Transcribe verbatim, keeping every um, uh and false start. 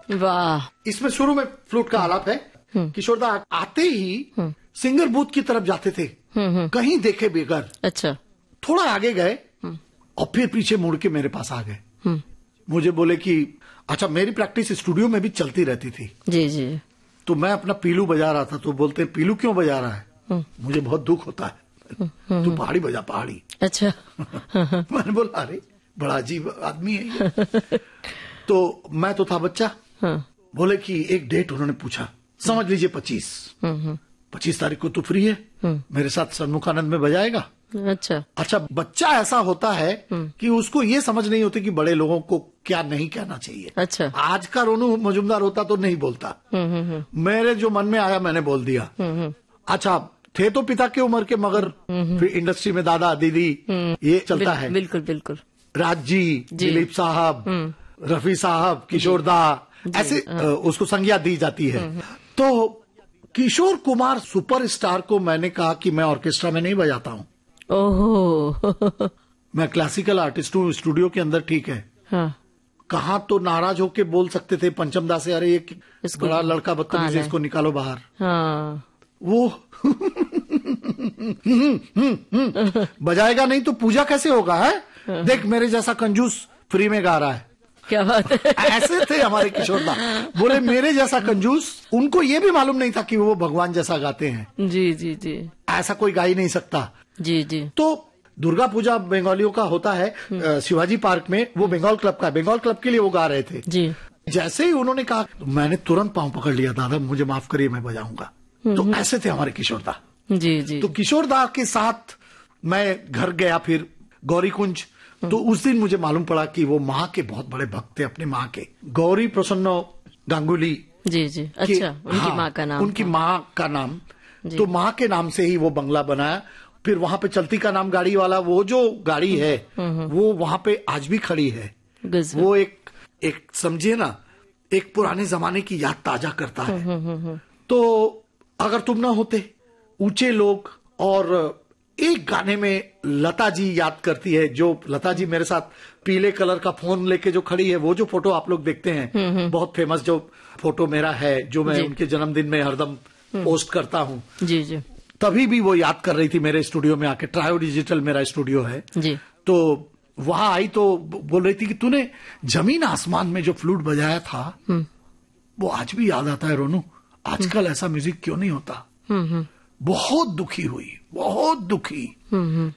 वाह। इसमें शुरू में फ्लूट का आलाप है। किशोर दा आते ही सिंगर बूथ की तरफ जाते थे, कहीं देखे बेगर। अच्छा। थोड़ा आगे गए और फिर पीछे मुड़ के मेरे पास आ गए। मुझे बोले कि अच्छा, मेरी प्रैक्टिस स्टूडियो में भी चलती रहती थी। जी जी। तो मैं अपना पीलू बजा रहा था, तो बोलते हैं पीलू क्यों बजा रहा है? मुझे बहुत दुख होता है। तू पहाड़ी बजा, पहाड़ी। अच्छा। मैंने बोला अरे बड़ा अजीब आदमी है ये। तो मैं तो था बच्चा। बोले कि एक डेट उन्होंने पूछा, समझ लीजिए पच्चीस पच्चीस तारीख को तू फ्री है, मेरे साथ सन्मुखानंद में बजाएगा। अच्छा। अच्छा, बच्चा ऐसा होता है कि उसको ये समझ नहीं होती कि बड़े लोगों को क्या नहीं कहना चाहिए। अच्छा। आज का रोनू मजुमदार होता तो नहीं बोलता। मेरे जो मन में आया मैंने बोल दिया। अच्छा, थे तो पिता की उम्र के, मगर फिर इंडस्ट्री में दादा दीदी ये चलता है। बिल्कुल बिल्कुल। राज जी, दिलीप साहब, रफी साहब, किशोर दा, ऐसे उसको संज्ञा दी जाती है। तो किशोर कुमार सुपरस्टार को मैंने कहा कि मैं ऑर्केस्ट्रा में नहीं बजाता हूँ। ओहो। मैं क्लासिकल आर्टिस्ट हूँ, स्टूडियो के अंदर ठीक है। हाँ। कहाँ तो नाराज होके बोल सकते थे पंचम दा से, अरे ये बड़ा लड़का बदतमीज है, इसको निकालो बाहर। हाँ। वो बजाएगा नहीं तो पूजा कैसे होगा है? हाँ। देख मेरे जैसा कंजूस फ्री में गा रहा है। क्या बात है। ऐसे थे हमारे किशोर दा। बोले मेरे जैसा कंजूस, उनको ये भी मालूम नहीं था कि वो भगवान जैसा गाते हैं। जी जी जी। ऐसा कोई गा ही नहीं सकता। जी जी। तो दुर्गा पूजा बंगालियों का होता है शिवाजी पार्क में, वो बंगाल क्लब का, बंगाल क्लब के लिए वो गा रहे थे। जी। जैसे ही उन्होंने कहा तो मैंने तुरंत पांव पकड़ लिया, दादा मुझे माफ करिए मैं बजाऊंगा। तो ऐसे थे हमारे किशोर दा। जी जी। तो किशोर दा के साथ मैं घर गया फिर गौरी कुंज, तो उस दिन मुझे मालूम पड़ा कि वो माँ के बहुत बड़े भक्त थे, अपने माँ के, गौरी प्रसन्न गांगुली। जी जी। अच्छा, उनकी हाँ, माँ का नाम, उनकी माँ का नाम। तो माँ के नाम से ही वो बंगला बनाया। फिर वहां पे चलती का नाम गाड़ी वाला, वो जो गाड़ी है वो वहां पे आज भी खड़ी है। वो एक एक समझिए ना, एक पुराने जमाने की याद ताजा करता है। तो अगर तुम ना होते, ऊंचे लोग, और एक गाने में लता जी याद करती है, जो लता जी मेरे साथ पीले कलर का फोन लेके जो खड़ी है, वो जो फोटो आप लोग देखते हैं, बहुत फेमस जो फोटो मेरा है, जो मैं उनके जन्मदिन में हरदम पोस्ट करता हूँ। जी जी। तभी भी वो याद कर रही थी मेरे स्टूडियो में आके, ट्रायो डिजिटल मेरा स्टूडियो है। जी। तो वहां आई तो बोल रही थी कि तूने जमीन आसमान में जो फ्लूट बजाया था वो आज भी याद आता है रोनू, आजकल ऐसा म्यूजिक क्यों नहीं होता। बहुत दुखी हुई, बहुत दुखी।